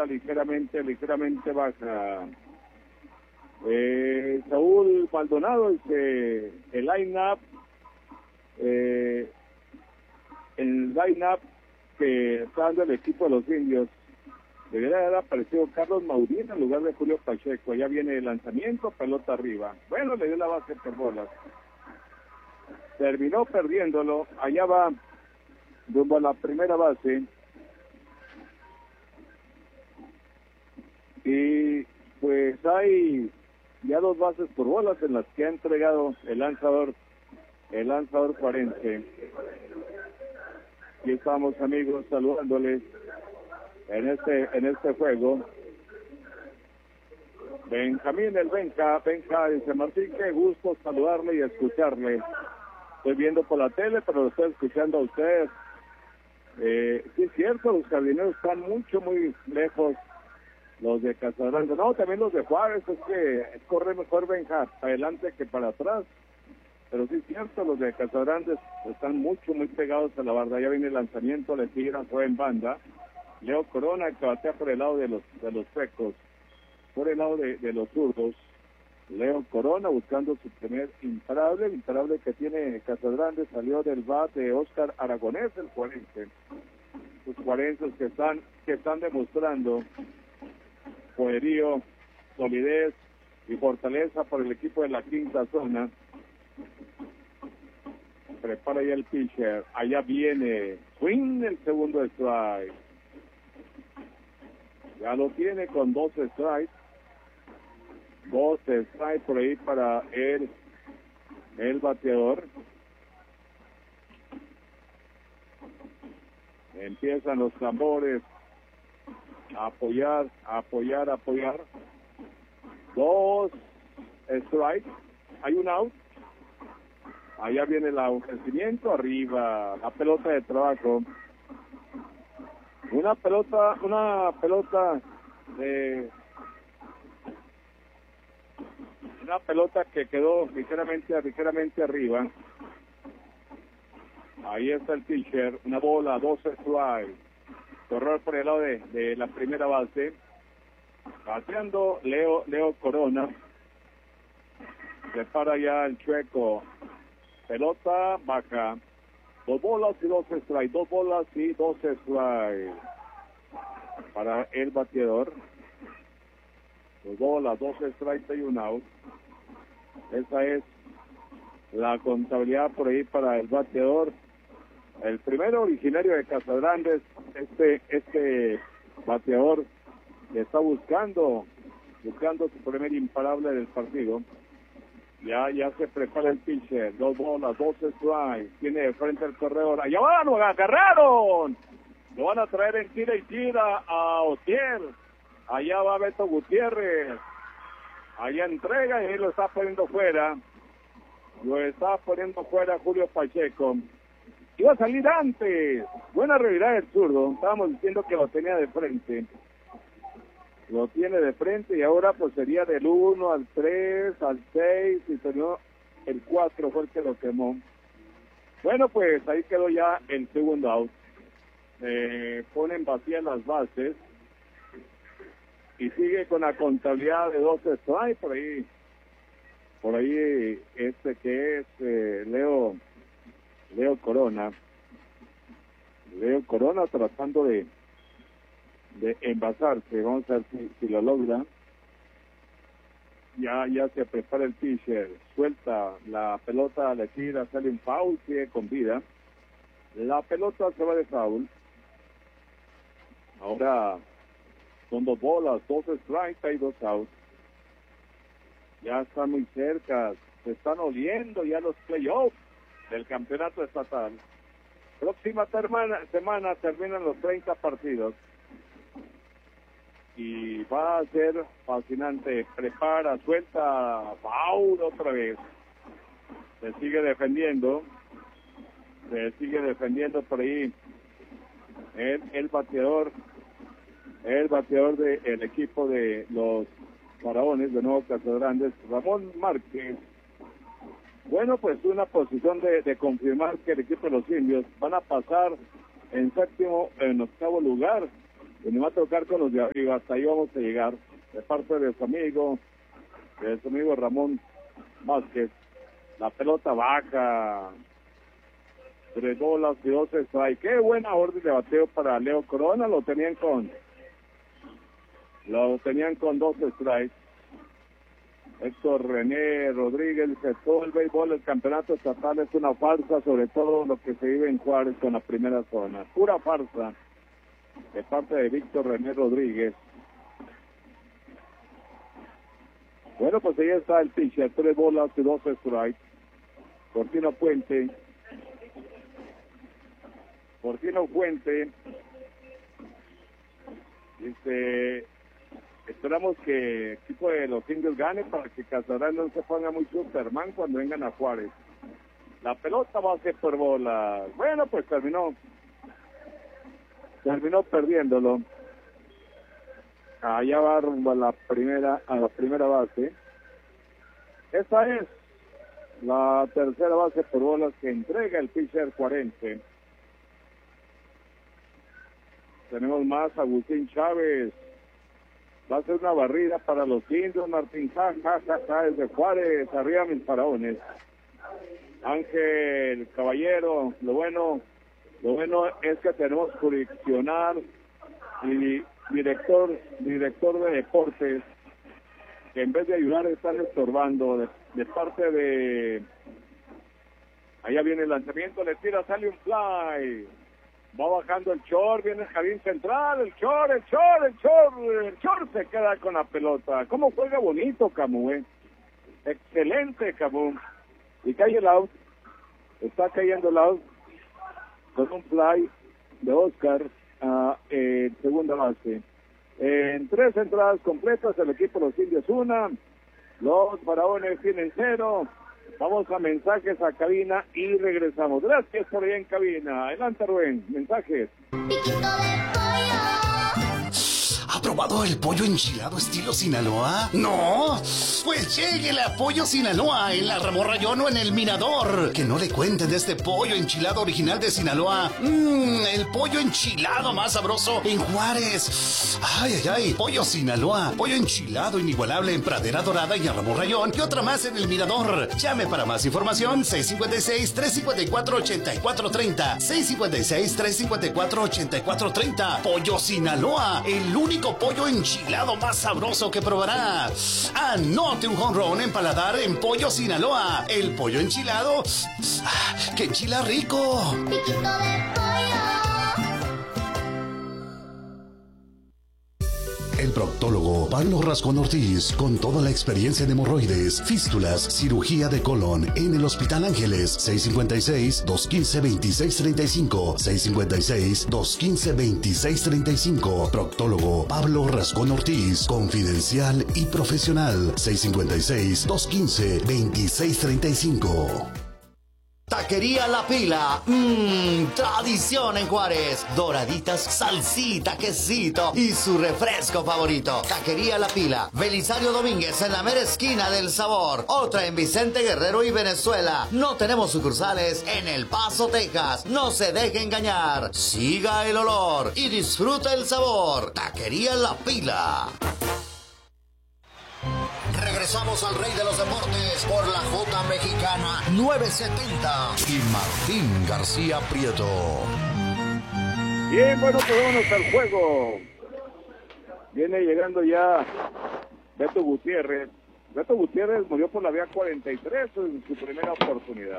bola ligeramente baja. Saúl Maldonado dice el line-up, que está dando el equipo de los indios. Debería haber aparecido Carlos Maurín en lugar de Julio Pacheco. Ya viene el lanzamiento, pelota arriba. Bueno, le dio la base por bolas. Terminó perdiéndolo. Allá va rumbo a la primera base. Y pues hay ya 2 bases por bolas en las que ha entregado el lanzador cuarense. Y estamos, amigos, saludándoles en este juego. Benjamín el Benja dice: Martín, qué gusto saludarle y escucharle. Estoy viendo por la tele, pero lo estoy escuchando a usted. Sí es cierto, los jardineros están muy lejos, los de Casagrande. No, también los de Juárez, es que corre mejor Benja para adelante que para atrás. Pero sí es cierto, los de Casagrande están muy pegados a la barda. Ya viene el lanzamiento, le tiran, fue en banda. Leo Corona, que batea por el lado de los secos, por el lado de los zurdos. Leo Corona buscando su primer imparable que tiene Casagrande. Salió del bat de Oscar Aragonés, el cuarense. Los cuarenses que están demostrando poderío, solidez y fortaleza por el equipo de la quinta zona. Prepara ya el pitcher. Allá viene swing, el segundo strike. Ya lo tiene con 2 strikes. 2 strikes por ahí para el bateador. Empiezan los tambores a apoyar. 2 strikes. Hay un out. Allá viene el ofrecimiento, arriba, la pelota de trabajo. Una pelota que quedó ligeramente arriba. Ahí está el pitcher, una bola, 2 strikes. Correr por el lado de la primera base. Bateando Leo Corona. Prepara ya el chueco. Pelota baja. 2 bolas y 2 strikes. 2 bolas y 2 strikes. Para el bateador. 2 bolas, 2 strikes y un out. Esa es la contabilidad por ahí para el bateador. El primero originario de Casagrande, este bateador está buscando su primer imparable del partido. Ya se prepara el pitcher. 2 bolas, 2 strikes. Tiene de frente el corredor. Allá van, lo agarraron. Lo van a traer en tira a Otier. Allá va Beto Gutiérrez. Allá entrega y lo está poniendo fuera. Julio Pacheco. Iba a salir antes. Buena realidad el zurdo. Estábamos diciendo que lo tenía de frente. Lo tiene de frente y ahora pues sería del 1 al 3, al 6 y terminó el 4 fue el que lo quemó. Bueno, pues ahí quedó ya el segundo out. Ponen vacías las bases y sigue con la contabilidad de 2 strikes por ahí que es Leo Corona. Leo Corona tratando de envasarse. Vamos a ver si lo logra. Ya se prepara el pitcher, suelta la pelota, le tira, sale un foul, sigue con vida. La pelota se va de foul. Ahora son 2 bolas, 2 strikes, hay 2 outs. Ya están muy cerca, se están oliendo ya los playoffs del campeonato estatal. Próxima semana terminan los 30 partidos. Y va a ser fascinante. Prepara, suelta, foul otra vez. Se sigue defendiendo por ahí el bateador del equipo de los Faraones de Nuevo Casagrande, Ramón Márquez. Bueno, pues una posición de confirmar que el equipo de los indios van a pasar en 7º, en 8º lugar y nos va a tocar con los de arriba, hasta ahí vamos a llegar, de parte de su amigo Ramón Vázquez. La pelota baja, 3 bolas y 2 strikes. Qué buena orden de bateo para Leo Corona, lo tenían con 2 strikes. Héctor René Rodríguez dice: todo el béisbol, el campeonato estatal es una farsa, sobre todo lo que se vive en Juárez con la primera zona. Pura farsa de parte de Víctor René Rodríguez. Bueno, pues ahí está el pitcher, 3 bolas y 2 strikes. Portino Fuente. Dice: esperamos que el equipo de los indios gane para que Casarán no se ponga muy Superman cuando vengan a Juárez. La pelota va a ser por bola. Bueno, pues terminó perdiéndolo. Allá va rumbo a la primera base. Esta es la tercera base por bolas que entrega el pitcher 40. Tenemos más. Agustín Chávez va a hacer una barrida para los indios. Martín, desde Juárez, arriba mis faraones. Ángel Caballero, lo bueno es que tenemos jurisdiccional y director de deportes que en vez de ayudar están estorbando de parte de... Allá viene el lanzamiento, le tira, sale un fly, va bajando el short, viene el jardín central, el short se queda con la pelota. ¿Cómo juega bonito Camus, excelente Camus? Y cae el out, está cayendo el out con un fly de Oscar a segunda base. En 3 entradas completas, el equipo de los indios 1, los faraones tienen 0. Vamos a mensajes a cabina y regresamos. Gracias por ahí en cabina. Adelante, Rubén, mensajes. ¿Ha probado el pollo enchilado estilo Sinaloa? ¿No? Pues lléguele a Pollo Sinaloa en la Ramón Rayón o en el Mirador. Que no le cuenten de este pollo enchilado original de Sinaloa. El pollo enchilado más sabroso en Juárez. Ay. Pollo Sinaloa. Pollo enchilado inigualable en Pradera Dorada y en Ramón Rayón. Y otra más en el Mirador. Llame para más información 656-354-8430. 656-354-8430. Pollo Sinaloa. El único pollo enchilado más sabroso que probará. Anote un home run en paladar en Pollo Sinaloa. El pollo enchilado que enchila rico. Piquito de pollo. El proctólogo Pablo Rascón Ortiz, con toda la experiencia en hemorroides, fístulas, cirugía de colon en el Hospital Ángeles. 656-215-2635. 656-215-2635. Proctólogo Pablo Rascón Ortiz, confidencial y profesional. 656-215-2635. Taquería La Pila, tradición en Juárez. Doraditas, salsita, quesito y su refresco favorito. Taquería La Pila, Belisario Domínguez en la mera esquina del sabor. Otra en Vicente Guerrero y Venezuela. No tenemos sucursales en El Paso, Texas. No se deje engañar. Siga el olor y disfruta el sabor. Taquería La Pila. Regresamos al Rey de los Deportes por la J Mexicana 970 y Martín García Prieto. Bien, bueno, pues vámonos al juego. Viene llegando ya Beto Gutiérrez. Beto Gutiérrez murió por la vía 43 en su primera oportunidad.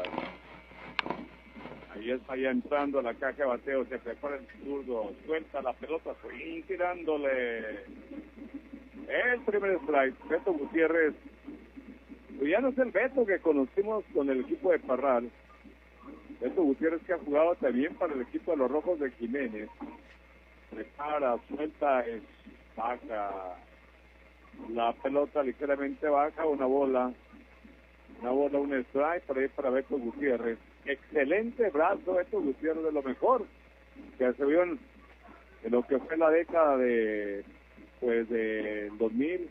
Ahí está ya entrando a la caja de bateo, se prepara el zurdo, suelta la pelota, swing, tirándole. El primer strike, Beto Gutiérrez. Pues ya no es el Beto que conocimos con el equipo de Parral. Beto Gutiérrez, que ha jugado también para el equipo de los Rojos de Jiménez. Prepara, suelta, baja. La pelota ligeramente baja, una bola, un strike por ahí para Beto Gutiérrez. Excelente brazo Beto Gutiérrez, de lo mejor que se vio en lo que fue la década del 2000,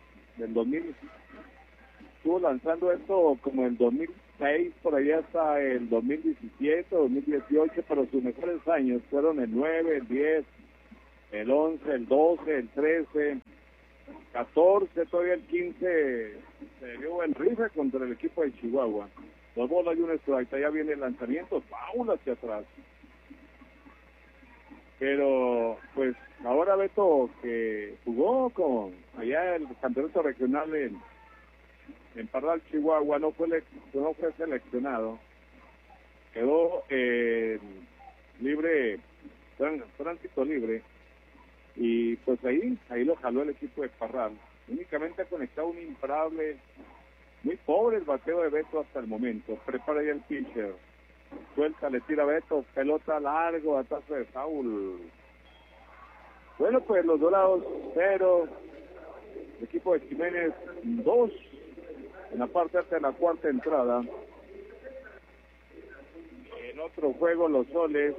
estuvo lanzando esto como el 2006, por allá hasta el 2017, 2018, pero sus mejores años fueron el 9, el 10, el 11, el 12, el 13, 14, todavía el 15 se dio buen rifle contra el equipo de Chihuahua. 2 bolas y un strike, allá viene el lanzamiento, foul hacia atrás. Pero, pues, ahora Beto, que jugó con allá el campeonato regional en Parral, Chihuahua, no fue seleccionado. Quedó libre, tránsito libre. Y pues ahí lo jaló el equipo de Parral. Únicamente ha conectado un imparable, muy pobre el bateo de Beto hasta el momento. Prepara ya el pitcher. Suelta, le tira Beto, pelota largo, atazo de foul. Bueno, pues los Dorados 0, el equipo de Jiménez 2, en la parte alta de la cuarta entrada. En otro juego los Soles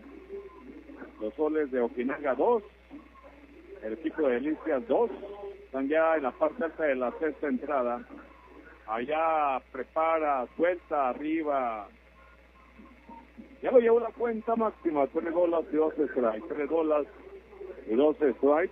de Ojinaga 2, el equipo de Delicias 2, están ya en la parte alta de la sexta entrada. Allá prepara, suelta, arriba. Ya lo llevó la cuenta máxima, 3 bolas y 12 strikes. 3 bolas y 12 strikes.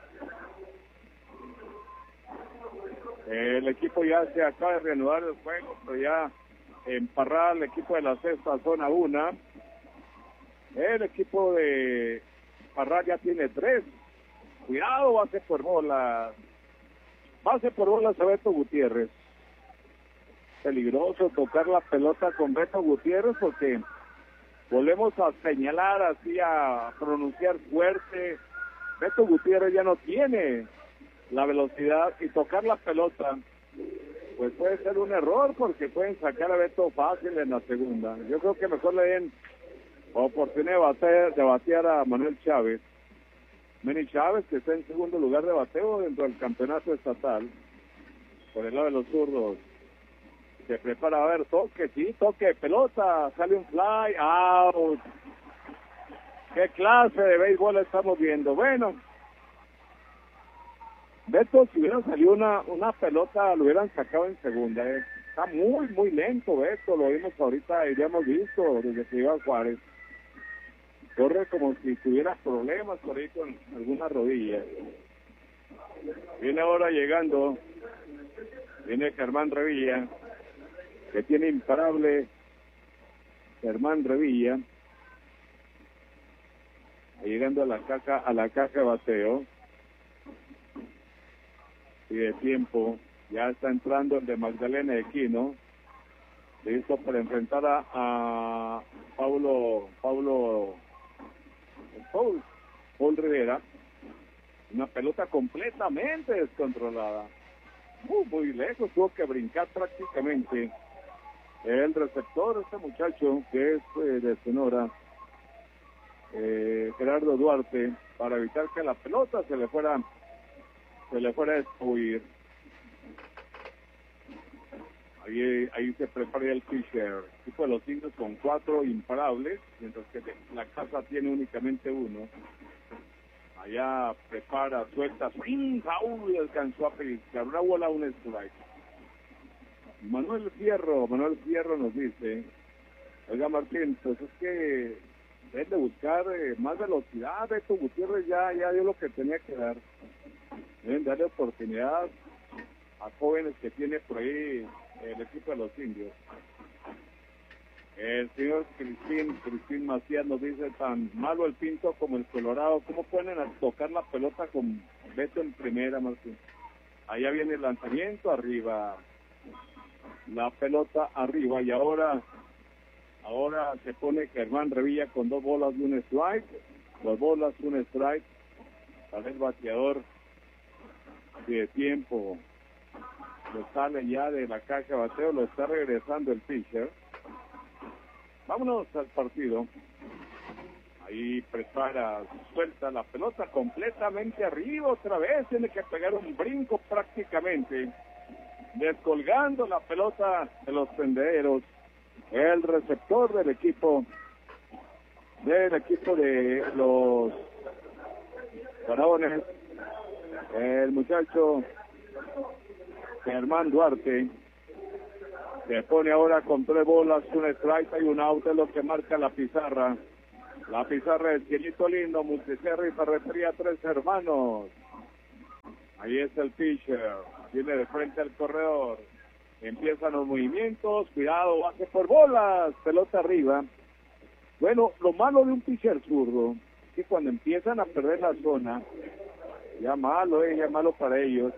El equipo ya se acaba de reanudar el juego, pero ya en Parral, el equipo de la sexta zona 1. El equipo de Parral ya tiene 3. Cuidado, base por bolas. Base por bolas a Beto Gutiérrez. Peligroso tocar la pelota con Beto Gutiérrez porque volvemos a señalar, así a pronunciar fuerte. Beto Gutiérrez ya no tiene la velocidad y tocar la pelota pues puede ser un error porque pueden sacar a Beto fácil en la segunda. Yo creo que mejor le den oportunidad de batear a Manuel Chávez. Manny Chávez, que está en segundo lugar de bateo dentro del campeonato estatal por el lado de los zurdos. Se prepara a ver, toque, pelota, sale un fly, out. ¿Qué clase de béisbol estamos viendo? Bueno, Beto, si hubiera salido una pelota, lo hubieran sacado en segunda. Está muy lento Beto, lo vimos ahorita y ya hemos visto desde que iba a Juárez. Corre como si tuviera problemas por ahí con alguna rodilla. Viene ahora llegando, viene Germán Revilla, que tiene imparable Germán Revilla, llegando a la caja de bateo. Y de tiempo, ya está entrando el de Magdalena Equino, listo para enfrentar a Paul Rivera. Una pelota completamente descontrolada, muy lejos, tuvo que brincar prácticamente el receptor, este muchacho que es de Sonora, Gerardo Duarte, para evitar que la pelota se le fuera a destruir. Ahí se prepara el pitcher. El equipo de los indios con 4 imparables, mientras que la casa tiene únicamente 1. Allá prepara, suelta, swing, foul, y alcanzó a pellizcar una bola, un strike. Manuel Fierro nos dice, oiga Martín, pues es que es de buscar más velocidad. Beto Gutiérrez ya dio lo que tenía que dar. Deben darle oportunidad a jóvenes que tiene por ahí el equipo de los indios. El señor Cristín Macías nos dice, tan malo el Pinto como el Colorado. ¿Cómo pueden tocar la pelota con Beto en primera, Martín? Allá viene el lanzamiento, arriba. La pelota arriba y ahora se pone Germán Revilla con 2 bolas y un strike. 2 bolas, un strike. Para el bateador de tiempo. Lo sale ya de la caja de bateo, lo está regresando el pitcher. Vámonos al partido. Ahí prepara, suelta la pelota completamente arriba otra vez. Tiene que pegar un brinco prácticamente, descolgando la pelota de los tenderos. El receptor del equipo de los varones, el muchacho Germán Duarte, se pone ahora con 3 bolas, un strike y un out, es lo que marca la pizarra. La pizarra del Cielito Lindo, Multicerra y Ferretería Tres Hermanos. Ahí está el pitcher. Viene de frente al corredor. Empiezan los movimientos. Cuidado, base por bolas. Pelota arriba. Bueno, lo malo de un pitcher zurdo es que cuando empiezan a perder la zona, ya malo para ellos.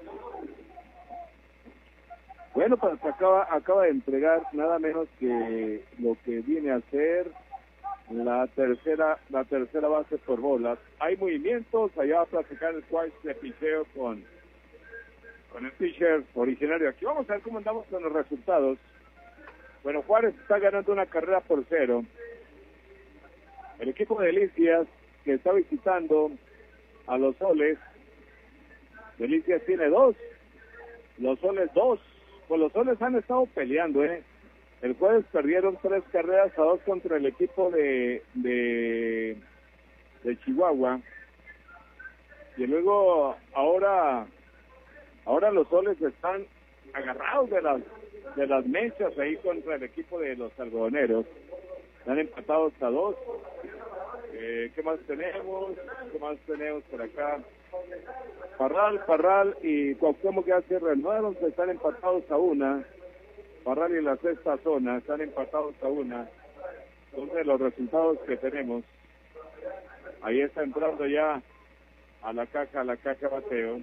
Bueno, pues acaba de entregar nada menos que lo que viene a ser la tercera base por bolas. Hay movimientos, allá va a platicar el Juárez de picheo con el pitcher originario. Aquí vamos a ver cómo andamos con los resultados. Bueno, Juárez está ganando una carrera por 0. El equipo de Delicias, que está visitando a los Soles. Delicias tiene 2, los Soles 2. Pues los Soles han estado peleando, El jueves perdieron 3 carreras a 2 contra el equipo de Chihuahua. Y luego ahora los Soles están agarrados de las mechas ahí contra el equipo de los algodoneros. Están empatados a 2. ¿Qué más tenemos? Por acá? Parral y Cuauhtémoc ya se renovaron, están empatados a 1. Parral y la sexta zona están empatados a 1. Entonces los resultados que tenemos. Ahí está entrando ya a la caja bateo.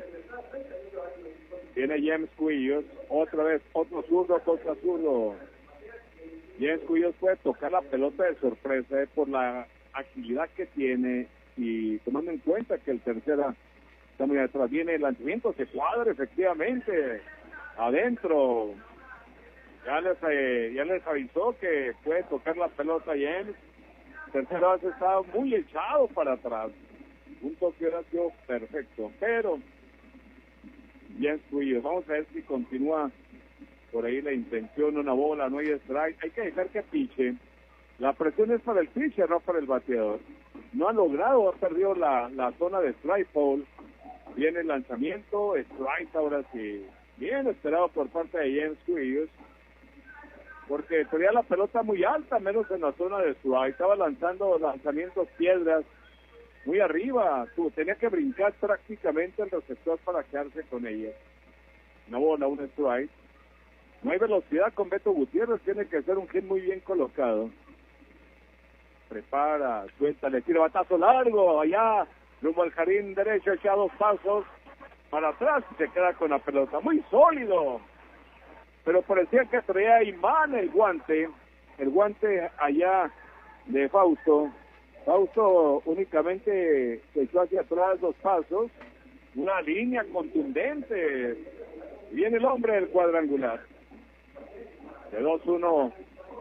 Viene James Cuillos, otra vez, otro zurdo. James Cuillos puede tocar la pelota de sorpresa por la agilidad que tiene y tomando en cuenta que el tercera está muy atrás. Viene el lanzamiento, se cuadra efectivamente adentro. Ya les avisó que puede tocar la pelota James. Tercera base está muy echado para atrás. Un toque hubiera sido perfecto, pero James Cuillos, vamos a ver si continúa por ahí la intención, una bola, no hay strike. Hay que dejar que piche. La presión es para el pitcher, no para el bateador. No ha logrado, ha perdido la zona de strike ball. Viene el lanzamiento, strike ahora sí. Bien esperado por parte de James Cuillos, porque tenía la pelota muy alta, menos en la zona de strike. Estaba lanzando lanzamientos piedras muy arriba. Tenía que brincar prácticamente el receptor para quedarse con ella. Una bola, un strike. No hay velocidad con Beto Gutiérrez, tiene que ser un hit muy bien colocado. Prepara, suelta, le tira batazo largo, allá, rumbo al jardín derecho, echa 2 pasos para atrás y se queda con la pelota. Muy sólido, pero parecía que traía imán el guante allá de Fausto. Fausto únicamente se echó hacia atrás 2 pasos, una línea contundente. Viene el hombre del cuadrangular. De 2-1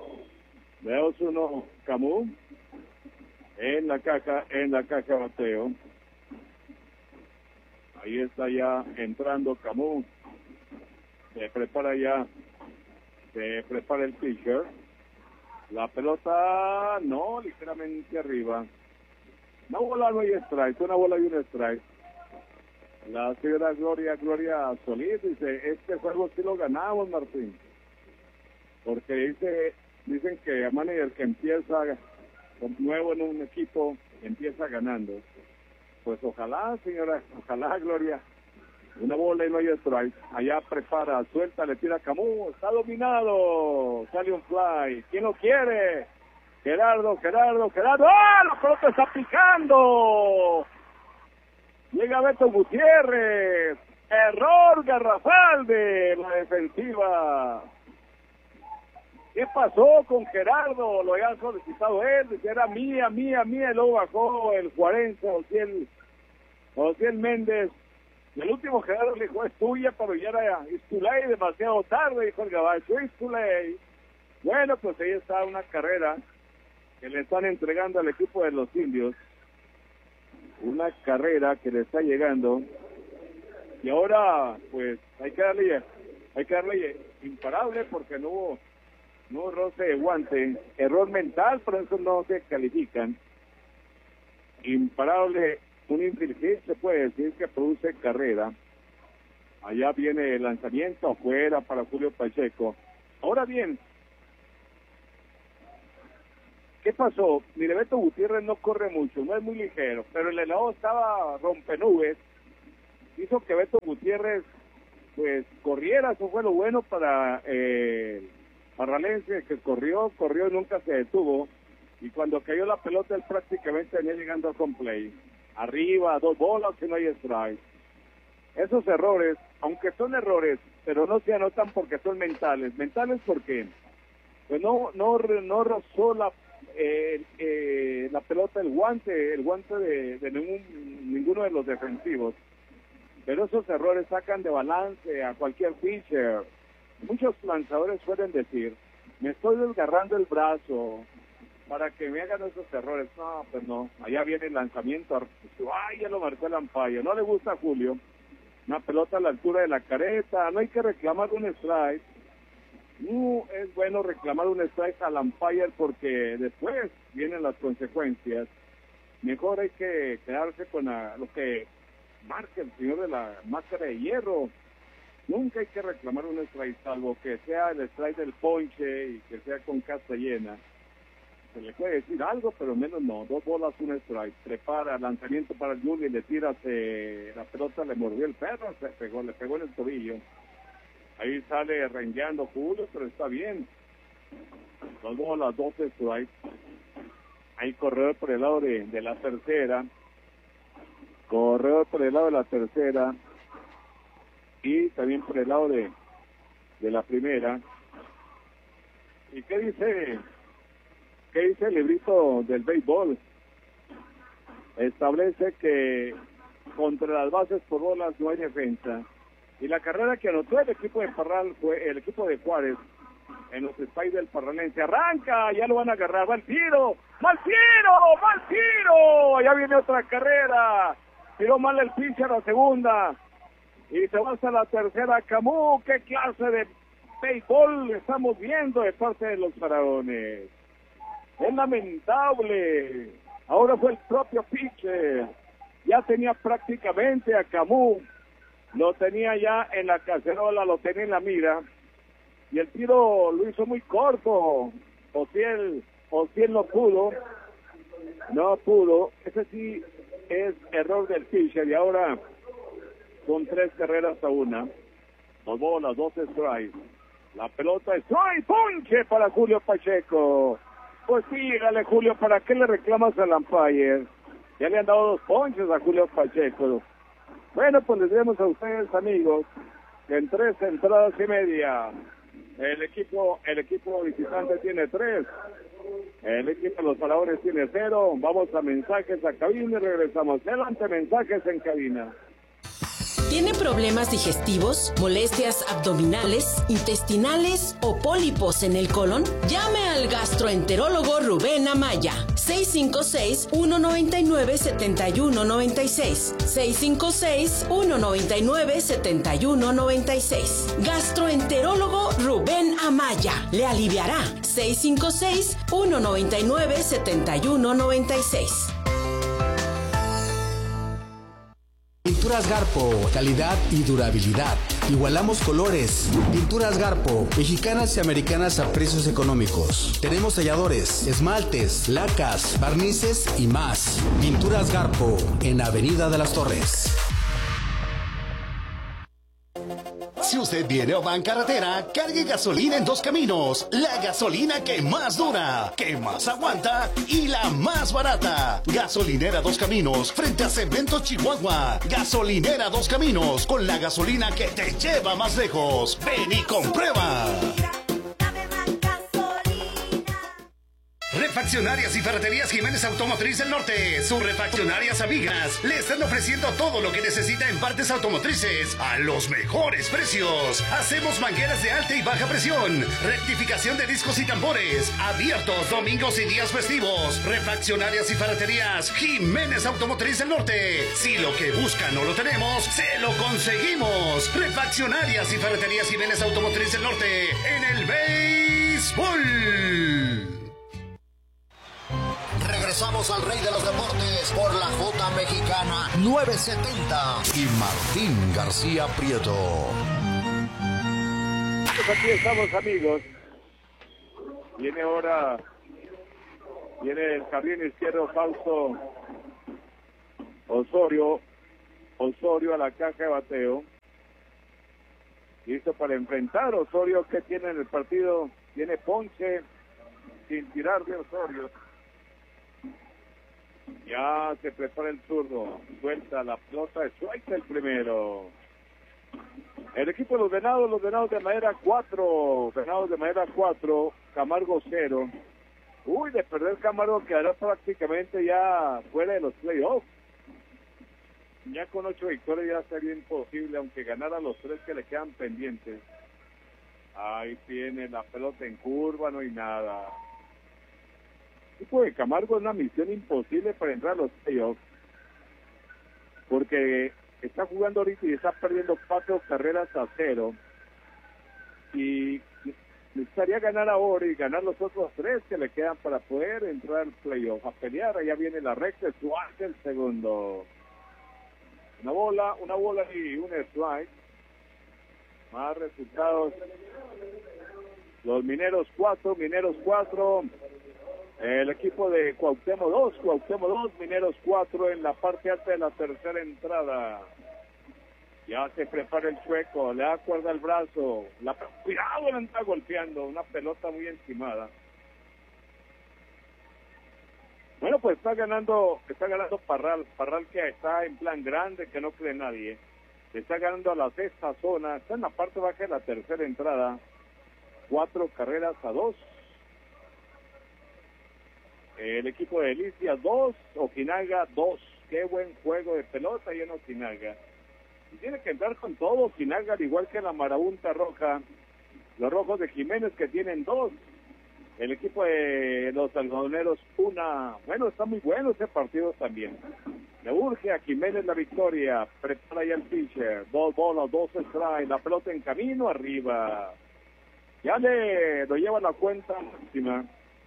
Camus en la caja bateo. Ahí está ya entrando Camus. Se prepara el pitcher. La pelota no, ligeramente arriba. Una bola, no hay strike, una bola y un strike. La señora Gloria Solís dice, este juego sí lo ganamos, Martín. Porque dicen que a manager que empieza nuevo en un equipo, empieza ganando. Pues ojalá, señora, ojalá, Gloria. Una bola y no hay strike. Allá prepara, suelta, le tira a Camus. Está dominado. Sale un fly. ¿Quién lo quiere? Gerardo. ¡Ah! La pelota está picando. Llega Beto Gutiérrez. Error garrafal de la defensiva. ¿Qué pasó con Gerardo? Lo había solicitado él, dice era mía, y luego bajó el juarense Ociel Méndez. Y el último Gerardo le dijo, es tuya, pero ya era Istulay, demasiado tarde, dijo el gabacho, Istulay. Bueno, pues ahí está una carrera que le están entregando al equipo de los indios. Una carrera que le está llegando. Y ahora, pues, hay que darle imparable porque no roce de guante, error mental, por eso no se califican. Imparable, un infield se puede decir que produce carrera. Allá viene el lanzamiento afuera para Julio Pacheco. Ahora bien, ¿qué pasó? Mire, Beto Gutiérrez no corre mucho, no es muy ligero, pero el helado estaba rompenubes, hizo que Beto Gutiérrez pues corriera. Eso fue lo bueno para Parralense, que corrió y nunca se detuvo, y cuando cayó la pelota él prácticamente venía llegando a home play, arriba, 2 bolas y no hay strike. Esos errores, aunque son errores, pero no se anotan porque son mentales porque pues no rozó la pelota, el guante de ninguno de los defensivos. Pero esos errores sacan de balance a cualquier pitcher. Muchos lanzadores suelen decir, me estoy desgarrando el brazo para que me hagan esos errores. No, pues no, allá viene el lanzamiento, ay, ya lo marcó el umpire. No le gusta a Julio una pelota a la altura de la careta, no hay que reclamar un strike. No es bueno reclamar un strike al umpire porque después vienen las consecuencias. Mejor hay que quedarse con lo que marca el señor de la máscara de hierro. Nunca hay que reclamar un strike, salvo que sea el strike del ponche y que sea con casa llena. Se le puede decir algo, pero menos no. 2 bolas, un strike. Prepara lanzamiento para el Juli, le tira, la pelota le mordió el perro, le pegó en el tobillo. Ahí sale rengueando Julio, pero está bien. 2 bolas, 2 strikes. Hay corredor por el lado de la tercera. Corredor por el lado de la tercera. Y también por el lado de la primera. ¿Y qué dice el librito del béisbol? Establece que contra las bases por bolas no hay defensa. Y la carrera que anotó el equipo de Parral fue el equipo de Juárez en los Spies del Parralense. Arranca, ya lo van a agarrar, va el tiro, mal tiro, ya viene otra carrera, tiró mal el pitcher a la segunda, y se va hasta la tercera. Camus, qué clase de béisbol estamos viendo de parte de los Faraones. Es lamentable, ahora fue el propio pitcher, ya tenía prácticamente a Camus, lo tenía ya en la cacerola, lo tenía en la mira, y el tiro lo hizo muy corto. O si él no pudo, ese sí es error del pitcher, y ahora son 3 carreras a 1, 2 bolas, 2 strikes, la pelota es strike, ponche para Julio Pacheco. Pues sígale, Julio, ¿para qué le reclamas al umpire? Ya le han dado 2 ponches a Julio Pacheco. Bueno, pues les diremos a ustedes, amigos, que en 3 entradas y media el equipo visitante tiene 3, el equipo de los Faraones tiene 0. Vamos a mensajes a cabina y regresamos. Adelante, mensajes en cabina. ¿Tiene problemas digestivos, molestias abdominales, intestinales o pólipos en el colon? Llame al gastroenterólogo Rubén Amaya. 656-199-7196. 656-199-7196. Gastroenterólogo Rubén Amaya. Le aliviará. 656-199-7196. Pinturas Garpo, calidad y durabilidad. Igualamos colores. Pinturas Garpo, mexicanas y americanas a precios económicos. Tenemos selladores, esmaltes, lacas, barnices y más. Pinturas Garpo, en Avenida de las Torres. Si usted viene o va en carretera, cargue gasolina en Dos Caminos. La gasolina que más dura, que más aguanta y la más barata. Gasolinera Dos Caminos, frente a Cementos Chihuahua. Gasolinera Dos Caminos, con la gasolina que te lleva más lejos. Ven y comprueba. Refaccionarias y Ferreterías Jiménez Automotriz del Norte, sus refaccionarias amigas, le están ofreciendo todo lo que necesita en partes automotrices a los mejores precios. Hacemos mangueras de alta y baja presión, rectificación de discos y tambores, abiertos domingos y días festivos. Refaccionarias y Ferreterías Jiménez Automotriz del Norte. Si lo que buscan no lo tenemos, se lo conseguimos. Refaccionarias y Ferreterías Jiménez Automotriz del Norte en el béisbol. Regresamos al Rey de los Deportes por la J Mexicana 970 y Martín García Prieto. Pues aquí estamos, amigos. Viene ahora Viene el jardín izquierdo Fausto Osorio a la caja de bateo. Listo para enfrentar Osorio, que tiene en el partido. Tiene ponche sin tirar de Osorio. Ya se prepara el zurdo. Suelta la pelota, suelta el primero. El equipo de los Venados de Madera 4. Venados de Madera 4, Camargo 0. Uy, de perder Camargo quedará prácticamente ya fuera de los playoffs. Ya con 8 victorias ya sería imposible, aunque ganara los 3 que le quedan pendientes. Ahí tiene la pelota en curva, no hay nada. El equipo de Camargo es una misión imposible para entrar a los playoffs. Porque está jugando ahorita y está perdiendo 4 carreras a 0. Y necesitaría ganar ahora y ganar los otros 3 que le quedan para poder entrar al playoff. A pelear, allá viene la recta, Suárez el segundo. Una bola y un strike. Más resultados. Los Mineros 4. El equipo de Cuauhtémoc 2, Mineros 4 en la parte alta de la tercera entrada. Ya se prepara el Chueco, le da cuerda al brazo. Cuidado, le está golpeando, una pelota muy encimada. Bueno, pues está ganando Parral que está en plan grande, que no cree nadie. Está ganando a la sexta zona, está en la parte baja de la tercera entrada. 4 carreras a 2. El equipo de Delicia 2, Ojinaga 2. Qué buen juego de pelota y en Ojinaga. Y tiene que entrar con todo Ojinaga, al igual que la Marabunta Roja. Los Rojos de Jiménez que tienen 2. El equipo de los algodoneros 1. Bueno, está muy bueno ese partido también. Le urge a Jiménez la victoria. Prepara ya el pitcher. 2 bolas, 2 strikes. La pelota en camino arriba. Ya lo lleva la cuenta máxima.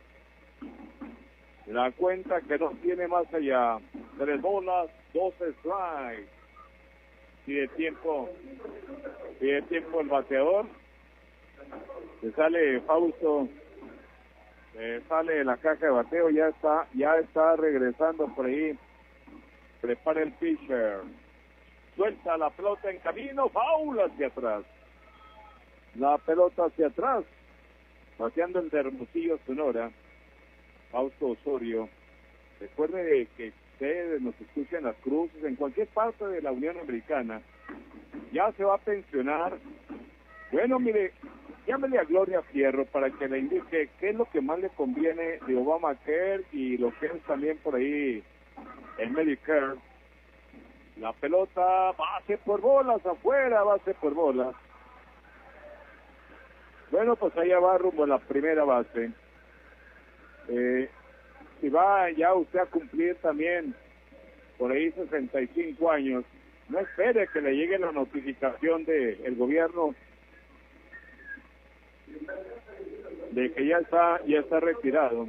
La cuenta que no tiene más allá. 3 bolas, 2 strikes. Pide tiempo el bateador. Le sale Fausto. Sale de la caja de bateo, ya está regresando por ahí. Prepara el pitcher. Suelta la pelota en camino, foul hacia atrás. La pelota hacia atrás. Bateando en Hermosillo, Sonora. Fausto Osorio. Recuerde que ustedes nos escuchan en las cruces, en cualquier parte de la Unión Americana. Ya se va a pensionar. Bueno, mire, llámele a Gloria Fierro para que le indique qué es lo que más le conviene de Obamacare y lo que es también por ahí el Medicare. La pelota, base por bolas, afuera, base por bolas. Bueno, pues allá va rumbo a la primera base. Si va ya usted a cumplir también por ahí 65 años, no espere que le llegue la notificación del gobierno de que ya está retirado.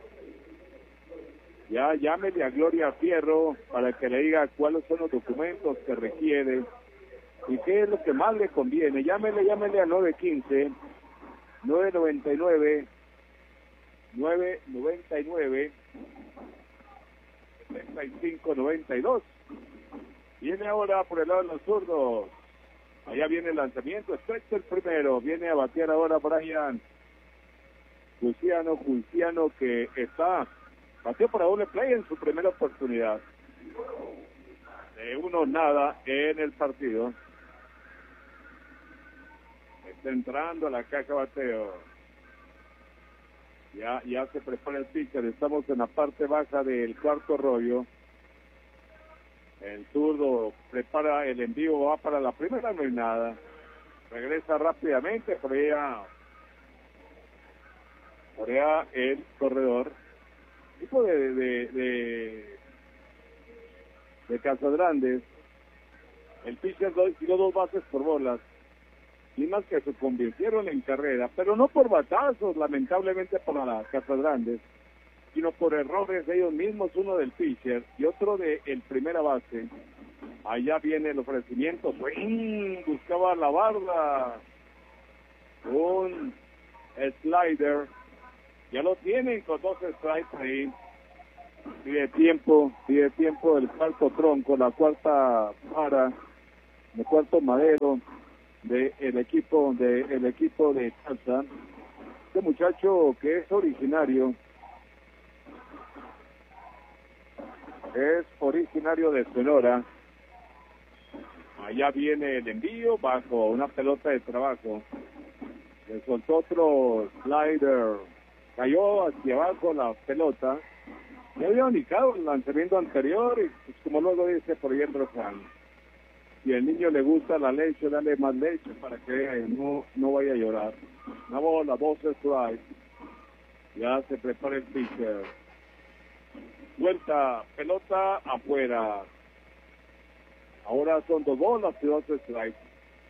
Ya llámele a Gloria Fierro para que le diga cuáles son los documentos que requiere y qué es lo que más le conviene. Llámele a 915-999-7592. Viene ahora por el lado de los zurdos. Allá viene el lanzamiento, estrecha el primero. Viene a batear ahora Brian Julciano, que bateó para doble play en su primera oportunidad. De 1-0 en el partido. Está entrando a la caja de bateo. Ya se prepara el pitcher. Estamos en la parte baja del cuarto rollo. El zurdo prepara el envío, va para la primera, no hay nada. Regresa rápidamente, por allá el corredor. Tipo de Casagrandes. El pitcher tiró 2 bases por bolas. Y más que se convirtieron en carrera, pero no por batazos, lamentablemente para las Casagrandes, sino por errores de ellos mismos, uno del pitcher y otro de el primera base. Allá viene el ofrecimiento, buscaba la barda, un slider, Ya lo tienen con 2 strikes ahí. Pide tiempo el cuarto tronco, la cuarta vara, el cuarto madero del equipo de casa. Este muchacho que es originario de Sonora. Allá viene el envío bajo una pelota de trabajo. Le soltó otro slider. Cayó hacia abajo la pelota. Ya había ubicado el lanzamiento anterior y pues, como luego dice por ahí el refrán, si al niño le gusta la leche, dale más leche para que no vaya a llorar. Una bola, 2 strikes. Ya se prepara el pitcher. Vuelta, pelota afuera. Ahora son 2 bolas y 2 strikes.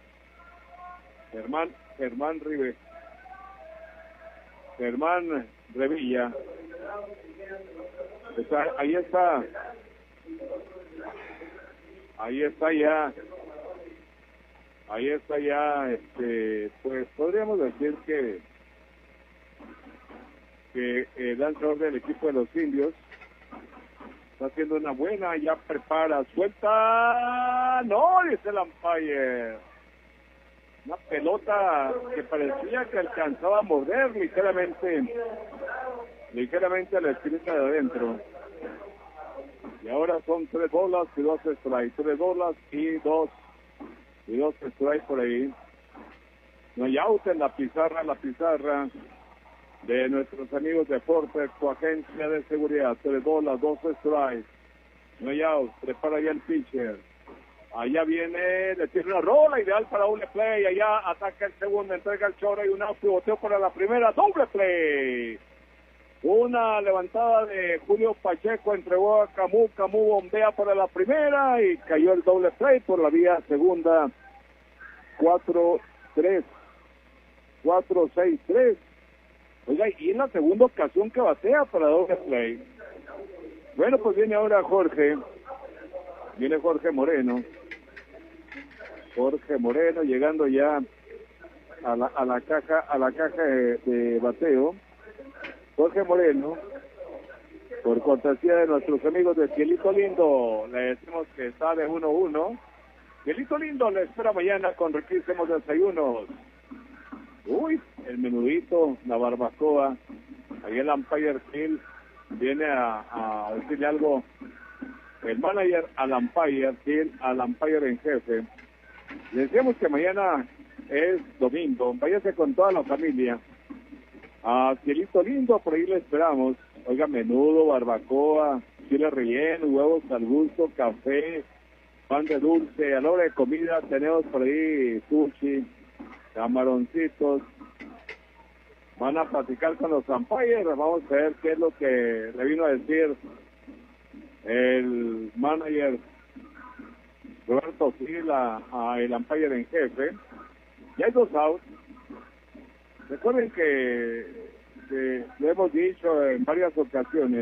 Germán Revilla. Ahí está ya, pues podríamos decir que el lanzador del equipo de los indios está haciendo una buena, ya prepara, suelta, no, dice el umpire. Una pelota que parecía que alcanzaba a morder ligeramente a la esquinita de adentro. Y ahora son 3 bolas y 2 strikes. 3 bolas y 2 strikes por ahí. No hay out en la pizarra de nuestros amigos de Fortex, su agencia de seguridad. 3 bolas, 2 strikes. No hay out. Prepara ya el pitcher. Allá viene, le tiene una rola ideal para doble play. Allá ataca el segundo, entrega el choro y un out y boteo para la primera. Doble play. Una levantada de Julio Pacheco, entregó a Camus bombea para la primera y cayó el doble play por la vía segunda. 4-6-3. Oiga, y en la segunda ocasión que batea para doble play. Bueno, pues viene ahora Jorge Moreno. Jorge Moreno llegando ya a la caja de bateo. Jorge Moreno, por cortesía de nuestros amigos de Cielito Lindo, le decimos que está de 1-1. Cielito Lindo le espera mañana con riquísimos desayunos. Uy, el menudito, la barbacoa. Ahí el umpire Phil viene a decirle algo. El manager al umpire Phil, al umpire en jefe. Le decíamos que mañana es domingo. Váyase con toda la familia a Cielito Lindo, por ahí le esperamos. Oiga, menudo, barbacoa, chile relleno, huevos al gusto, café, pan de dulce. A la hora de comida tenemos por ahí sushi, camaroncitos. Van a platicar con los umpires. Vamos a ver qué es lo que le vino a decir el manager Roberto Gil a el umpire en jefe. Ya hay 2 outs. Recuerden que lo hemos dicho en varias ocasiones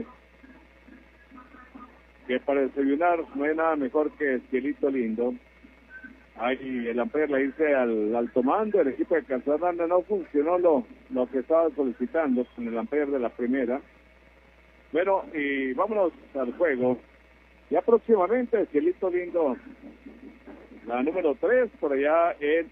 que para desayunar no hay nada mejor que Cielito Lindo. Ahí el umpire le dice al alto mando, el equipo de Casadana no funcionó lo que estaba solicitando con el umpire de la primera. Bueno, y vámonos al juego. Ya próximamente Cielito Lindo, la número 3, por allá en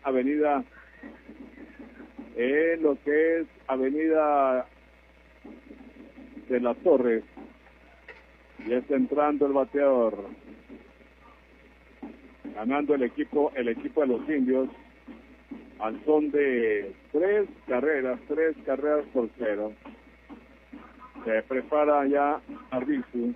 lo que es Avenida de las Torres. Ya está entrando el bateador. Ganando el equipo de los indios al son de 3 carreras por 0. Se prepara ya Arbizu.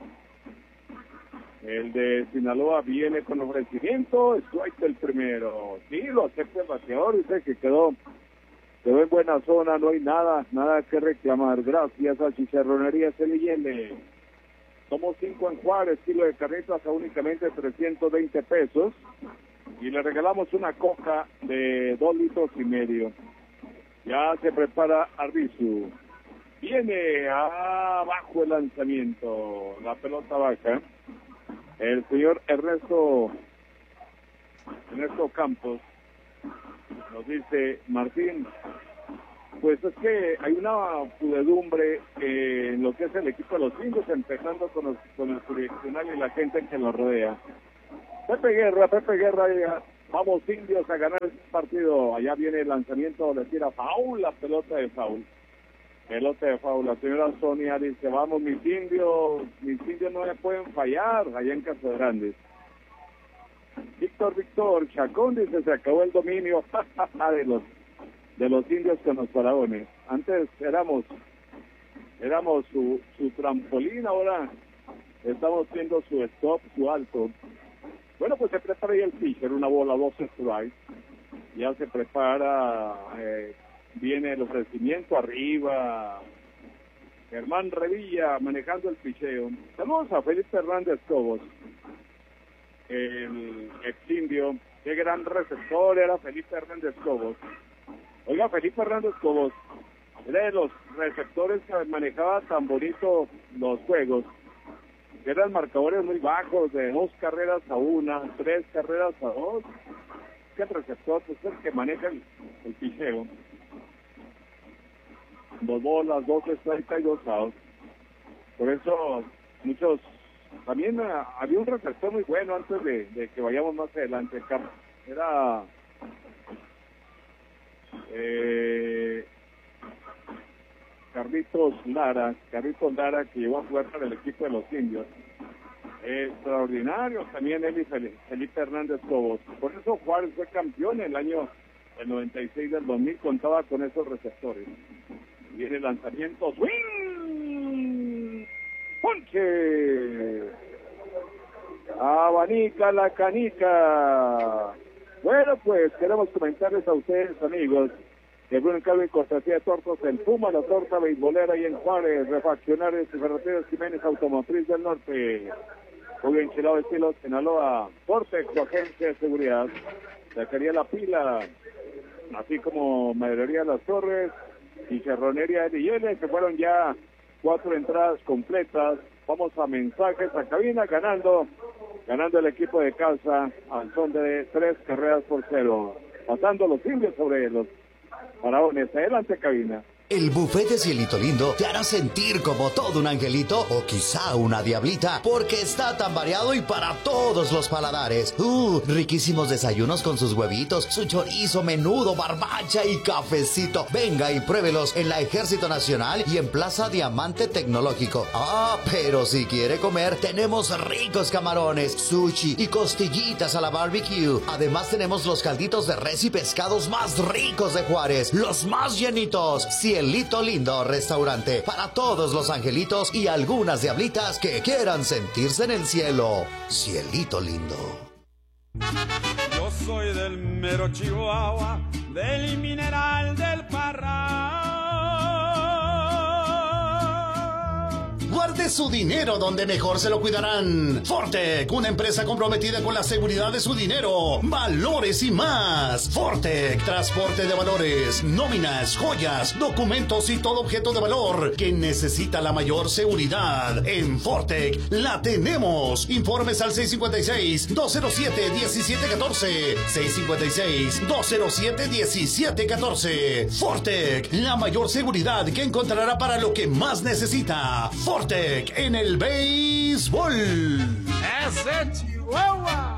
El de Sinaloa viene con ofrecimiento. Strike el primero. Sí, lo acepta el bateador. Dice que quedó en buena zona. No hay nada que reclamar. Gracias a Chicharronería Celillene. Somos 5 en Juárez, kilo de carnitas a únicamente 320 pesos. Y le regalamos una coca de 2 litros y medio. Ya se prepara Arbizu. Viene abajo el lanzamiento. La pelota baja. El señor Ernesto Campos nos dice: Martín, Pues es que hay una pudedumbre en lo que es el equipo de los Indios, empezando con el jurisdiccional y la gente que los rodea. Pepe Guerra, vamos Indios a ganar el partido. Allá viene el lanzamiento, le tira foul, la pelota de foul. La señora Sonia dice, vamos mis indios no me pueden fallar, allá en Casa Grande. Víctor, Chacón dice, se acabó el dominio de los indios con los faraones. Antes éramos su trampolín, ahora estamos viendo su stop, su alto. Bueno, pues se prepara ahí el pitcher, una bola, 2 strikes. Ya se prepara, viene el ofrecimiento arriba. Germán Revilla manejando el picheo. Saludos a Felipe Hernández Cobos, el ex indio. Qué gran receptor era Felipe Hernández Cobos. Oiga, Felipe Hernández Cobos era de los receptores que manejaba tan bonito los juegos. Eran marcadores muy bajos, de 2 carreras a 1, 3 carreras a 2. Que el receptor pues, es el que maneja el picheo. 2 bolas, 2 strikes y 2 outs. Por eso muchos... También había un receptor muy bueno antes de que vayamos más adelante. Era... Carlitos Lara, que llegó a jugar para el equipo de los indios. Extraordinario también él y Felipe Hernández Cobos. Por eso Juárez fue campeón en el año 96 del 2000, contaba con esos receptores. Viene el lanzamiento, ¡swing! ¡Ponche! Abanica la canica. Bueno, pues queremos comentarles a ustedes, amigos, que Bruno Calvin, cortesía de Tortos, el Puma, la torta beisbolera y en Juárez, Refaccionarios y Ferreterías Jiménez Automotriz del Norte. Hoy enchilado estilo Sinaloa, Vortex, su agencia de seguridad, Taquería La Pila, así como Maderería Las Torres y Chicharronería L&L, que fueron ya 4 entradas completas. Vamos a mensajes a cabina, ganando el equipo de casa al son de 3 carreras por 0, pasando los indios sobre los faraones. Adelante, cabina. El buffet de Cielito Lindo te hará sentir como todo un angelito o quizá una diablita, porque está tan variado y para todos los paladares. Riquísimos desayunos con sus huevitos, su chorizo, menudo, barbacha y cafecito. Venga y pruébelos en la Ejército Nacional y en Plaza Diamante Tecnológico. Pero si quiere comer, tenemos ricos camarones, sushi y costillitas a la barbecue. Además tenemos los calditos de res y pescados más ricos de Juárez, los más llenitos. Cielito Lindo Restaurante, para todos los angelitos y algunas diablitas que quieran sentirse en el cielo. Cielito Lindo. Yo soy del mero Chihuahua, del mineral del Parral. Guarde su dinero donde mejor se lo cuidarán. Fortec, una empresa comprometida con la seguridad de su dinero, valores y más. Fortec, transporte de valores, nóminas, joyas, documentos y todo objeto de valor que necesita la mayor seguridad. En Fortec la tenemos. Informes al 656-207-1714. 656-207-1714. Fortec, la mayor seguridad que encontrará para lo que más necesita. Fortec en el béisbol. ¡Ese Chihuahua!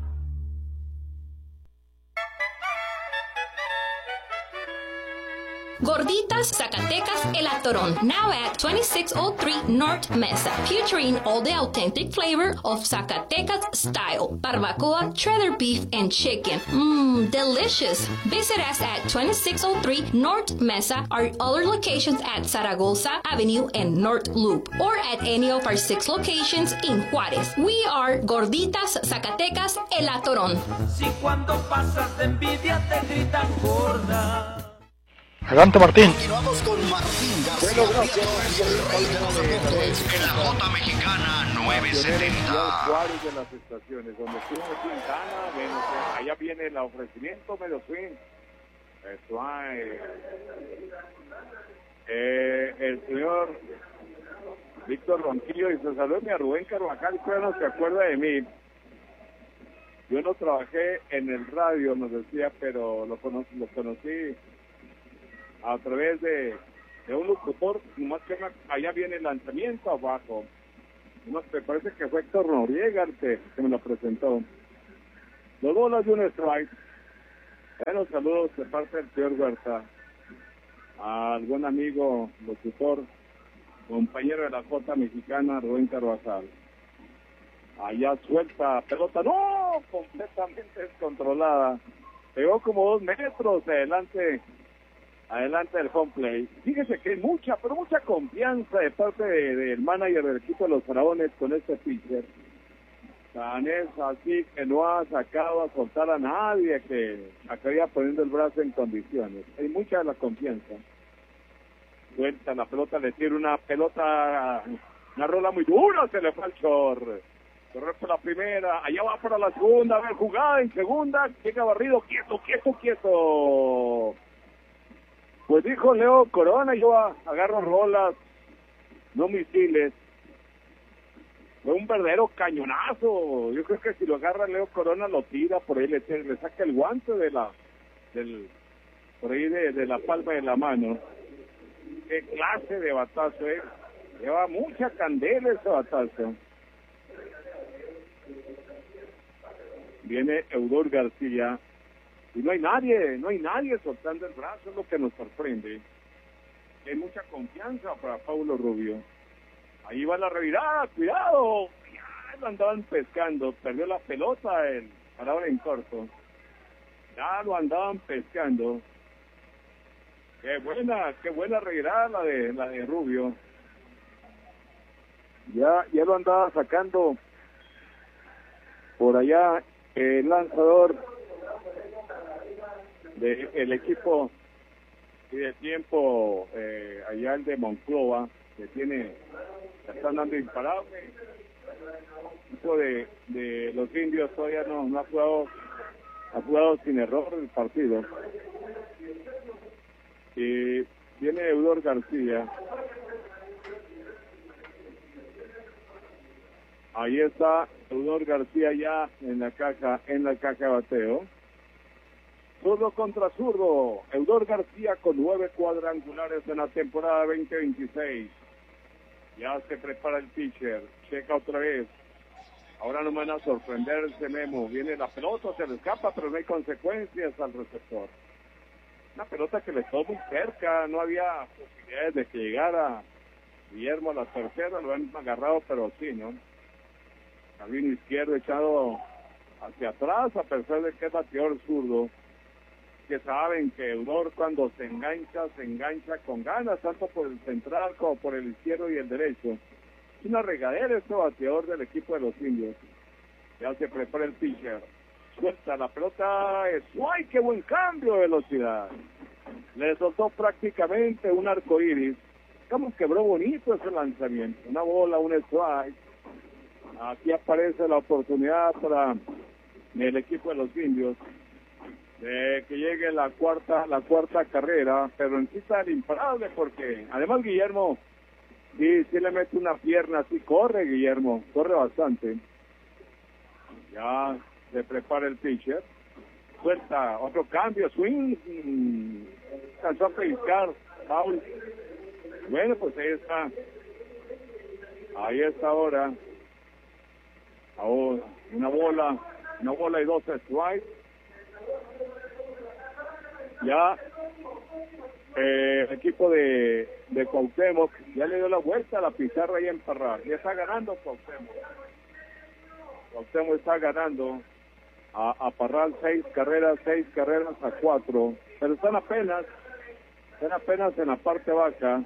Gorditas Zacatecas El Atorón, now at 2603 North Mesa, featuring all the authentic flavor of Zacatecas style, barbacoa, cheddar beef, and chicken. Delicious. Visit us at 2603 North Mesa, our other locations at Zaragoza Avenue and North Loop, or at any of our 6 locations in Juárez. We are Gorditas Zacatecas El Atorón. Si cuando pasas de envidia te gritan gorda. Adelante, Martín. Continuamos con Martín García. Bueno, gracias. El rey de los deportes en la J Mexicana 970. Juárez de las estaciones, donde estuvo Quintana, bueno, allá viene el ofrecimiento medio swing. Eso hay. El señor Víctor Ronquillo dice, saludos a Rubén Carvajal, que no se acuerda de mí. Yo no trabajé en el radio, nos decía, pero lo conocí a través de un locutor, nomás que allá viene el lanzamiento abajo. Me parece que fue Héctor Noriega el que me lo presentó. 2 bolas y un strike. Buenos saludos de parte del señor Huerta, al buen amigo, locutor, compañero de la Jota mexicana, Rubén Carvajal. Allá suelta pelota, no, completamente descontrolada. Pegó como 2 metros adelante del home plate. Fíjese que hay mucha confianza de parte del manager del equipo de los Faraones con este pitcher. Tan es así que no ha sacado a soltar a nadie que acabaría poniendo el brazo en condiciones. Hay mucha de la confianza. Suelta la pelota, le tira una rola muy dura, se le fue al short. Corre por la primera, allá va para la segunda, a ver, jugada en segunda, llega barrido, quieto. Pues dijo Leo Corona, yo agarro rolas, no misiles. Fue un verdadero cañonazo. Yo creo que si lo agarra Leo Corona lo tira, por ahí le saca el guante por ahí de la palma de la mano. Qué clase de batazo, lleva mucha candela ese batazo. Viene Eudor García y no hay nadie soltando el brazo, es lo que nos sorprende. Hay mucha confianza para Paulo Rubio. Ahí va la revirada, cuidado, ya lo andaban pescando, perdió la pelota el parador en corto. Ya lo andaban pescando. Qué buena revirada la de Rubio. Ya lo andaba sacando por allá el lanzador del equipo y de tiempo allá el de Monclova, que están dando imparable. El equipo de los indios todavía no ha jugado sin error el partido. Y viene Eudor García. Ahí está Eudor García ya en la caja de bateo. Zurdo contra zurdo. Eudor García con 9 cuadrangulares en la temporada 2026. Ya se prepara el pitcher. Checa otra vez. Ahora no me van a sorprender ese Memo. Viene la pelota, se le escapa, pero no hay consecuencias al receptor. Una pelota que le quedó muy cerca. No había posibilidades de que llegara Guillermo a la tercera. Lo han agarrado, pero sí, ¿no? Camino izquierdo echado hacia atrás, a pesar de que es bateador zurdo. Que saben que Eudor cuando se engancha con ganas, tanto por el central como por el izquierdo y el derecho. Es una regadera este bateador del equipo de los indios. Ya se prepara el pitcher. Suelta la pelota, ¡ay, qué buen cambio de velocidad! Le soltó prácticamente un arco iris. Como quebró bonito ese lanzamiento. Una bola, un strike. Aquí aparece la oportunidad para el equipo de los indios de que llegue la cuarta carrera, pero en sí está el imparable porque además Guillermo sí le mete una pierna, sí corre Guillermo, corre bastante. Ya se prepara el pitcher, suelta otro cambio, swing, alcanzó a pellizcar, foul. Bueno, pues ahí está ahora una bola y 2 strikes. Ya el equipo de Cuauhtémoc ya le dio la vuelta a la pizarra ahí en Parral. Ya está ganando Cuauhtémoc. Cuauhtémoc está ganando a Parral 6 carreras a 4. Pero están apenas en la parte baja.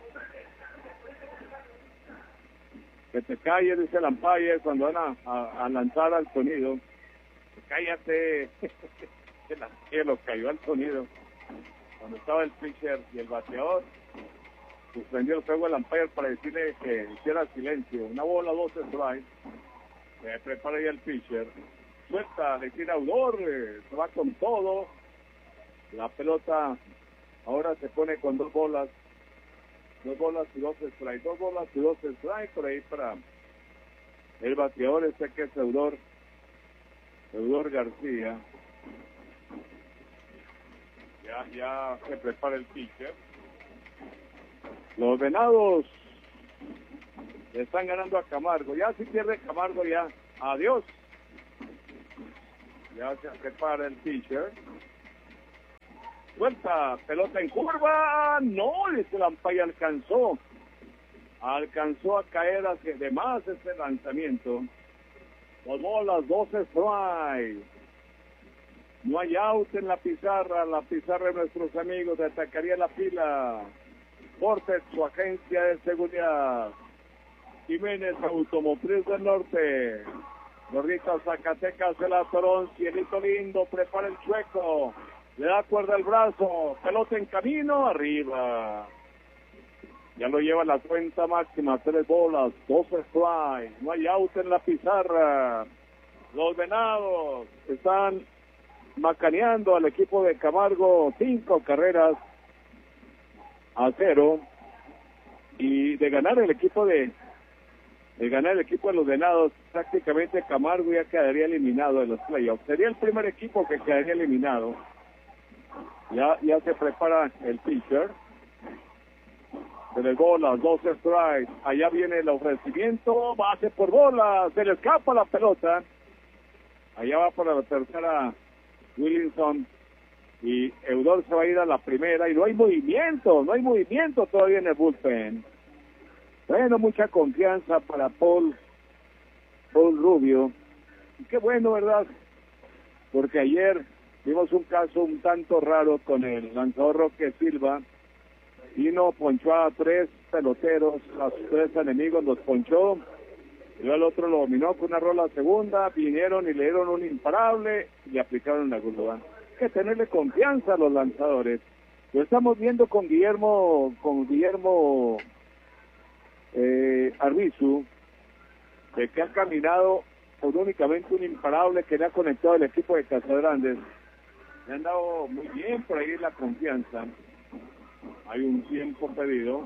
Que te calles, dice el umpire cuando van a lanzar al sonido. Cállate. Que lo cayó al sonido. Cuando estaba el pitcher y el bateador, suspendió el juego el umpire para decirle que hiciera silencio. Una bola, 2 strikes. Se prepara ya el pitcher. Suelta, le tira Eudor, se va con todo. La pelota ahora se pone con 2 bolas. 2 bolas y 2 strikes. 2 bolas y 2 strikes por ahí para el bateador que es Eudor García. Ya se prepara el pitcher. Los Venados le están ganando a Camargo. Ya si pierde Camargo, ya. Adiós. Ya se prepara el pitcher. Suelta, pelota en curva. No, el umpire alcanzó. Alcanzó a caer hacia de más este lanzamiento. 2 bolas, 12 strikes. No hay out en la pizarra de nuestros amigos de Taquería La Pila. Portes, su agencia de seguridad. Jiménez Automotriz del Norte. Gordita Zacatecas, el Atorón, cielito lindo, prepara el chueco. Le da cuerda al brazo, pelota en camino, arriba. Ya lo lleva a la cuenta máxima, 3 bolas, 12 strikes. No hay out en la pizarra. Los Venados están macaneando al equipo de Camargo 5 carreras a 0. Y de ganar el equipo de los Venados, prácticamente Camargo ya quedaría eliminado de los playoffs. Sería el primer equipo que quedaría eliminado. Ya se prepara el pitcher. 3 bolas, 12 strikes. Allá viene el ofrecimiento. Base por bola. Se le escapa la pelota. Allá va para la tercera Williamson. Y Eudor se va a ir a la primera. Y no hay movimiento todavía en el bullpen. Bueno, mucha confianza para Paul Rubio. Y qué bueno, ¿verdad? Porque ayer vimos un caso un tanto raro con el lanzador Roque Silva. Vino, ponchó a 3 peloteros, a sus 3 enemigos los ponchó. Y luego el otro lo dominó con una rola segunda. Vinieron y le dieron un imparable y aplicaron la grúa. Hay que tenerle confianza a los lanzadores. Lo estamos viendo con Guillermo Arbizu, de que ha caminado por únicamente un imparable que le ha conectado el equipo de Casagrandes. Le han dado muy bien por ahí la confianza. Hay un tiempo pedido.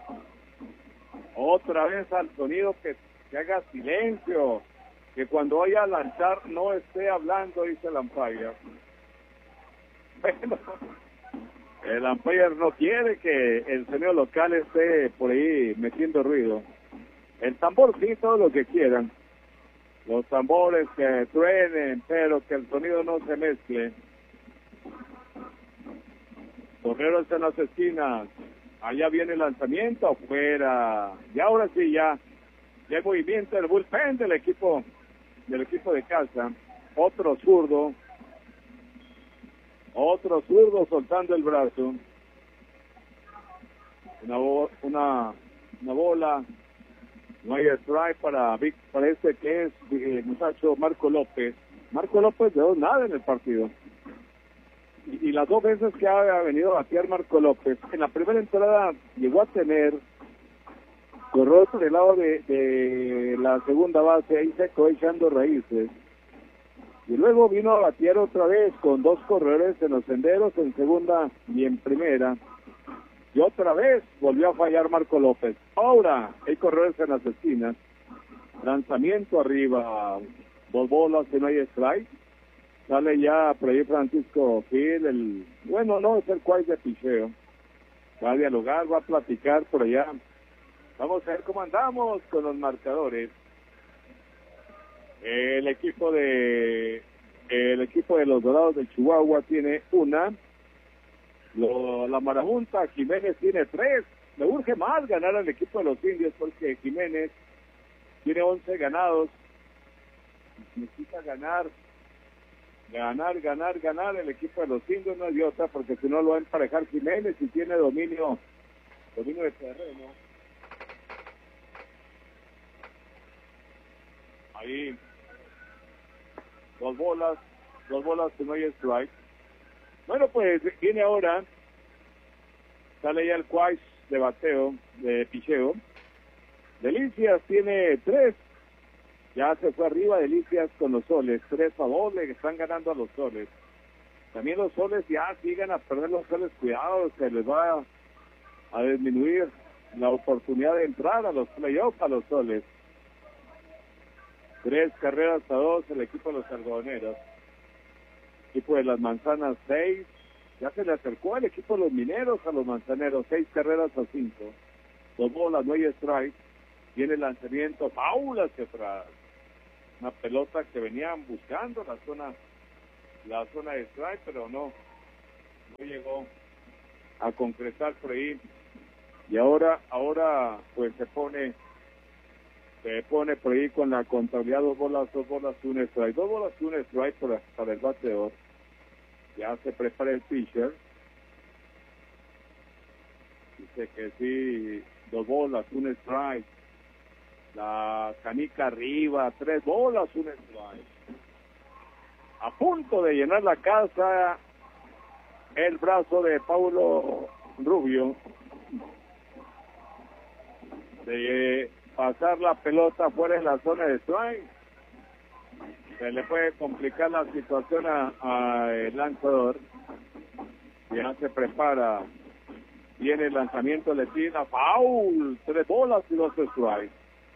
Otra vez al sonido que haga silencio, que cuando vaya a lanzar no esté hablando, dice el umpire. Bueno, el umpire no quiere que el sonido local esté por ahí metiendo ruido. El tambor sí, todo lo que quieran. Los tambores que truenen, pero que el sonido no se mezcle. Correros en las esquinas. Allá viene el lanzamiento, afuera. Y ahora sí ya hay movimiento del bullpen del equipo de casa. Otro zurdo soltando el brazo. Una bola. No hay strike para este que es el muchacho Marco López. Marco López de 2-0 en el partido. Y las 2 veces que ha venido a batear Marco López, en la primera entrada llegó a tener corredor por el lado de la segunda base, ahí se quedó echando raíces. Y luego vino a batear otra vez con 2 corredores en los senderos, en segunda y en primera. Y otra vez volvió a fallar Marco López. Ahora hay corredores en las esquinas. Lanzamiento arriba, 2 bolas y no hay strike. Sale ya por ahí Francisco Gil, es el cual de picheo. Va a dialogar, va a platicar por allá. Vamos a ver cómo andamos con los marcadores. El equipo de los Dorados de Chihuahua tiene 1. La Marabunta Jiménez tiene 3. Le urge más ganar al equipo de los Indios porque Jiménez tiene 11 ganados. Necesita ganar el equipo de los Indios, no es idiota, porque si no lo va a emparejar Jiménez y tiene dominio de terreno. Ahí 2 bolas que no hay strike. Bueno, pues viene ahora, sale ya el Quais de bateo, de picheo. Delicias tiene 3. Ya se fue arriba Delicias con los Soles, 3-2, le están ganando a los Soles. También los Soles ya siguen a perder los Soles, cuidado, se les va a disminuir la oportunidad de entrar a los playoffs a los Soles. 3 carreras a 2 el equipo de los algodoneros. Equipo de las Manzanas 6, ya se le acercó el equipo de los Mineros a los Manzaneros, 6 carreras a 5. 2 bolas, no hay strike. Viene el lanzamiento, foul hacia atrás. Una pelota que venían buscando la zona de strike, pero no llegó a concretar por ahí. Y ahora pues se pone por ahí con la contabilidad 2 bolas, 1 strike. 2 bolas, 1 strike para el bateador. Ya se prepara el pitcher. Dice que sí, 2 bolas, 1 strike. La canica arriba, 3 bolas, 1 strike. A punto de llenar la casa el brazo de Paulo Rubio. De pasar la pelota fuera de la zona de strike. Se le puede complicar la situación a el lanzador. Ya se prepara. Viene el lanzamiento, le tira foul. 3 bolas y 2 strikes.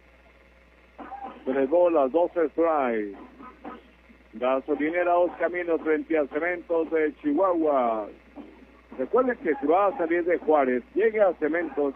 3 bolas, 2 strikes. Gasolinera Dos Caminos frente a Cementos de Chihuahua. Recuerden que si va a salir de Juárez, llegue a Cementos,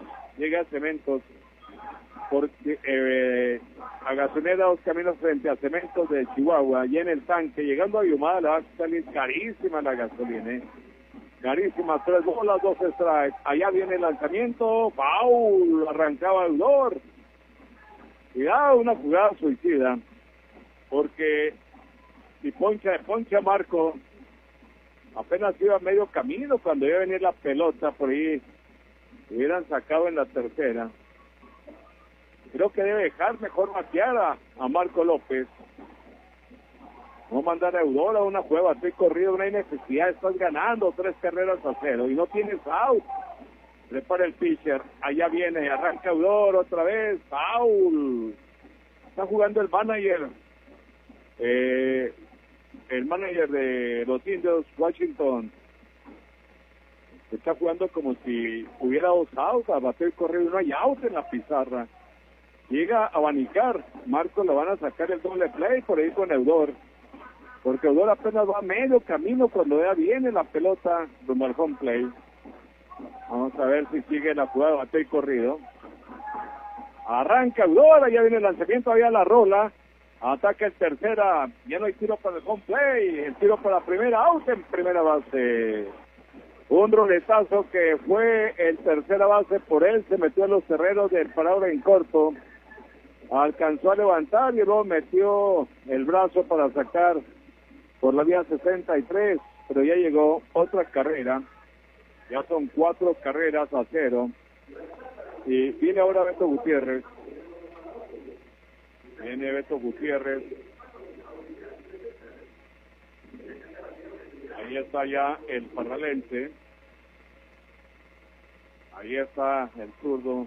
porque a Gasolinera Dos Caminos frente a Cementos de Chihuahua, y en el tanque, llegando a Yumada, le va a salir carísima la gasolina, carísima. 3 bolas, 2 strikes. Allá viene el lanzamiento, foul, arrancaba el Dor. Cuidado, una jugada suicida, porque si poncha a Marco, apenas iba a medio camino cuando iba a venir la pelota por ahí, hubieran sacado en la tercera. Creo que debe dejar mejor batear a Marco López. No mandar a Eudora a una juega, estoy corrido, no hay necesidad, estás ganando 3 carreras a 0 y no tienes out. Prepara el pitcher, allá viene, arranca Eudora otra vez, foul. Está jugando el manager de los Indios, Washington. Está jugando como si hubiera 2 outs, a bater y correr, no hay out en la pizarra. Llega a abanicar, Marcos le van a sacar el doble play por ahí con Eudor, porque Eudor apenas va a medio camino cuando ya viene la pelota rumbo al home play. Vamos a ver si sigue la jugada de bater y corrido. Arranca Eudor, ya viene el lanzamiento, había la rola. Ataca el tercera, ya no hay tiro para el home play, el tiro para la primera, out en primera base. Un roletazo que fue el tercera base por él, se metió en los terrenos del parador en corto. Alcanzó a levantar y luego metió el brazo para sacar por la vía 63, pero ya llegó otra carrera. Ya son 4 carreras a 0. Y viene ahora Beto Gutiérrez. Viene Beto Gutiérrez. Ahí está ya el parralense. Ahí está el zurdo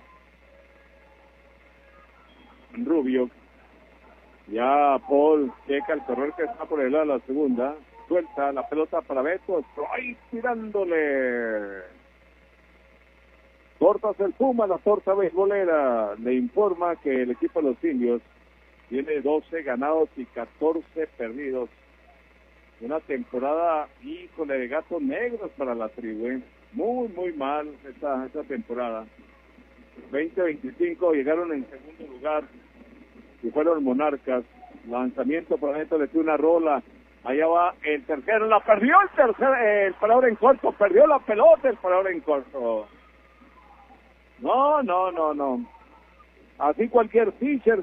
Rubio. Ya Paul checa el corredor que está por el lado de la segunda. Suelta la pelota para Beto. ¡Ay, tirándole! Tortas el Puma, la torta beisbolera. Le informa que el equipo de los Indios tiene 12 ganados y 14 perdidos. Una temporada, híjole, de gatos negros para la tribu, Muy, muy mal esta temporada. 20-25 llegaron en segundo lugar y fueron Monarcas. Lanzamiento para Neto, le dio una rola. Allá va el tercero, la perdió el parador en corto, perdió la pelota el parador en corto. No. Así cualquier pitcher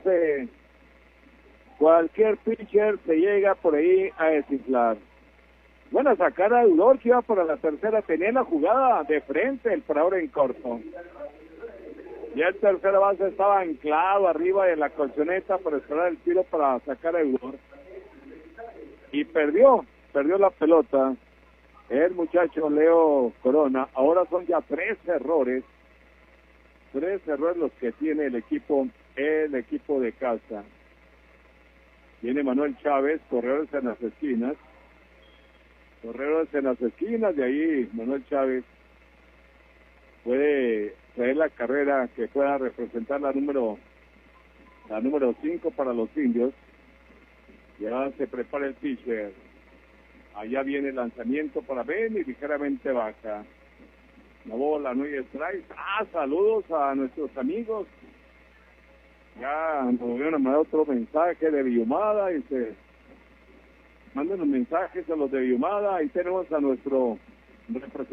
se llega por ahí a desinflar. Buena sacada de Eudor, que iba para la tercera, tenía la jugada de frente el parador en corto. Ya el tercera base estaba anclado arriba de la colchoneta para esperar el tiro para sacar a Eudor. Y perdió la pelota el muchacho Leo Corona. Ahora son ya 3 errores los que tiene el equipo de casa. Viene Manuel Chávez, corredores en las esquinas. De ahí Manuel Chávez puede traer la carrera que pueda representar la número 5 para los Indios. Ya se prepara el pitcher. Allá viene el lanzamiento para Ben y ligeramente baja. La bola, no hay strike. Saludos a nuestros amigos. Ya nos volvieron a mandar otro mensaje de Villumada. Manden los mensajes a los de Villumada. Ahí tenemos a nuestro representante